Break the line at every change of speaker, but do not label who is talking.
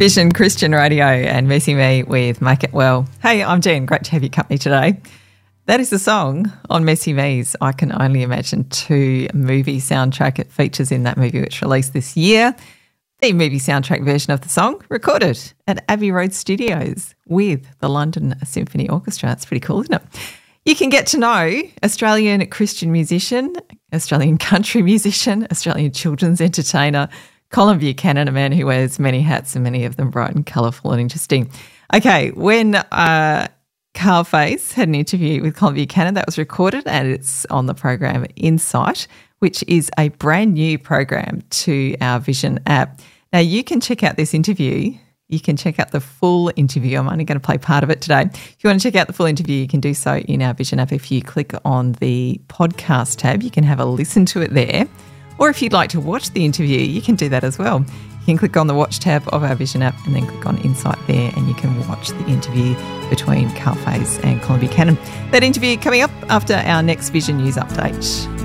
Vision Christian Radio and Messy Me with Make It Well. Hey, I'm Jen. Great to have your company today. That is the song on Messy Me's I Can Only Imagine 2 movie soundtrack. It features in that movie which released this year. The movie soundtrack version of the song recorded at Abbey Road Studios with the London Symphony Orchestra. It's pretty cool, isn't it? You can get to know Australian Christian musician, Australian country musician, Australian children's entertainer, Colin Buchanan, a man who wears many hats and many of them bright and colourful and interesting. Okay, when Carl Face had an interview with Colin Buchanan, that was recorded and it's on the program Insight, which is a brand new program to our Vision app. Now, you can check out this interview. You can check out the full interview. I'm only going to play part of it today. If you want to check out the full interview, you can do so in our Vision app. If you click on the podcast tab, you can have a listen to it there. Or if you'd like to watch the interview, you can do that as well. You can click on the watch tab of our Vision app and then click on Insight there and you can watch the interview between Carl Face and Colin Buchanan. That interview coming up after our next Vision News update.